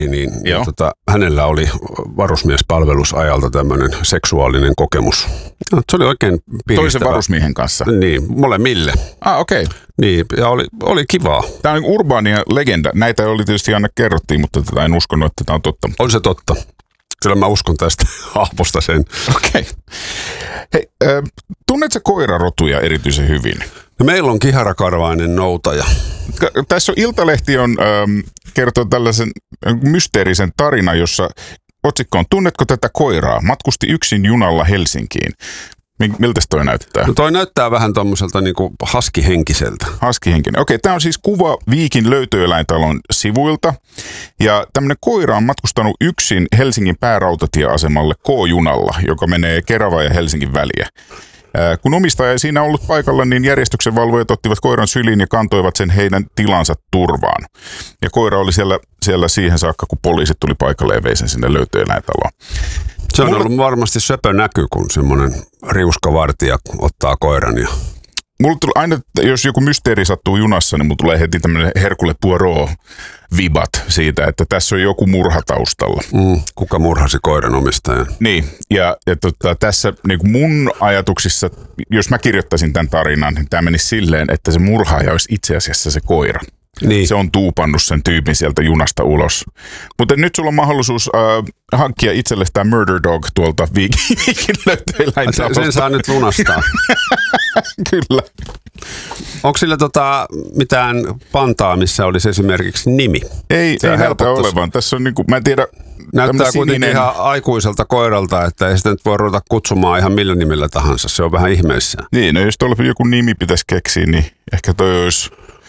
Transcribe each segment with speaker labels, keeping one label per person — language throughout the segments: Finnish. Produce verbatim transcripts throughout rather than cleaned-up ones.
Speaker 1: niin, niin tota, hänellä oli varusmiespalvelusajalta tämmöinen seksuaalinen kokemus. No, se oli oikein piristävä.
Speaker 2: Toisen varusmiehen kanssa?
Speaker 1: Niin, molemmille.
Speaker 2: Ah, okei. Okay.
Speaker 1: Niin, ja oli, oli kivaa.
Speaker 2: Tämä on urbaania legenda. Näitä oli tietysti aina kerrottiin, mutta tätä en uskonut, että tämä on totta.
Speaker 1: On se totta. Kyllä mä uskon tästä hahmosta sen.
Speaker 2: Okei. Okay. Hei, äh, tunnetko koirarotuja erityisen hyvin?
Speaker 1: No, meillä on kiharakarvainen noutaja.
Speaker 2: Tässä on Iltalehti on, ähm, kertoo tällaisen mysteerisen tarinan, jossa otsikko on Tunnetko tätä koiraa? Matkusti yksin junalla Helsinkiin. Miltä toi näyttää?
Speaker 1: No toi näyttää vähän tommoselta niinku haskihenkiseltä.
Speaker 2: Haskihenkinen. Okei, tämä on siis kuva Viikin löytöeläintalon sivuilta. Ja tämmöinen koira on matkustanut yksin Helsingin päärautatieasemalle K-junalla, joka menee Keravan ja Helsingin väliä. Kun omistaja ei siinä ollut paikalla, niin järjestyksenvalvojat ottivat koiran syliin ja kantoivat sen heidän tilansa turvaan. Ja koira oli siellä, siellä siihen saakka, kun poliisit tuli paikalle ja vei sen sinne löytöeläintaloon.
Speaker 1: Se on Mulla... ollut varmasti söpö näky, kun semmoinen riuskavartija ottaa koiran. Ja...
Speaker 2: Mulla tulee aina, jos joku mysteeri sattuu junassa, niin mulla tulee heti tämmöinen Hercule Poirot-vibat siitä, että tässä on joku murha taustalla.
Speaker 1: Mm, kuka murhasi koiran omistajan?
Speaker 2: Niin, ja, ja tota, tässä niin kuin mun ajatuksissa, jos mä kirjoittaisin tämän tarinan, niin tämä menisi silleen, että se murhaaja olisi itse asiassa se koira. Niin. Se on tuupannut sen tyypin sieltä junasta ulos. Mutta nyt sulla on mahdollisuus äh, hankkia itsellesi tämä Murder Dog tuolta Viikin löytöeläintalosta.
Speaker 1: Sen saa nyt lunastaa.
Speaker 2: Kyllä.
Speaker 1: Onko sillä tota, mitään pantaa, missä olisi esimerkiksi nimi?
Speaker 2: Ei, ei näytä olevan. Tässä on niinku, mä en tiedä.
Speaker 1: Näyttää kuitenkin sininen. Ihan aikuiselta koiralta, että ei sitä nyt voi ruveta kutsumaan ihan millä nimellä tahansa. Se on vähän ihmeissään.
Speaker 2: Niin, no jos tuolla joku nimi pitäisi keksiä, niin ehkä toi olisi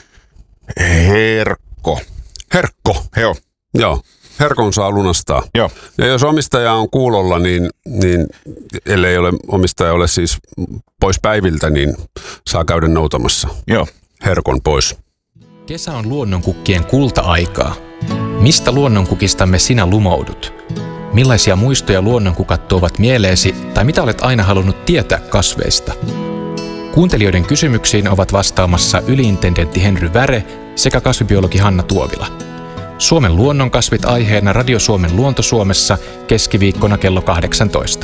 Speaker 2: Herkko.
Speaker 1: Herkko?
Speaker 2: Joo.
Speaker 1: Joo. Herkon saa lunastaa.
Speaker 2: Joo.
Speaker 1: Ja jos omistaja on kuulolla, niin, niin ellei ole, omistaja ole siis pois päiviltä, niin saa käydä noutamassa.
Speaker 2: Joo.
Speaker 1: Herkon pois.
Speaker 3: Kesä on luonnonkukkien kulta-aikaa. Mistä luonnonkukistamme sinä lumoudut? Millaisia muistoja luonnonkukat tuovat mieleesi tai mitä olet aina halunnut tietää kasveista? Kuuntelijoiden kysymyksiin ovat vastaamassa yliintendentti Henry Väre sekä kasvibiologi Hanna Tuovila. Suomen luonnonkasvit aiheena Radio Suomen Luonto Suomessa keskiviikkona kello kahdeksantoista.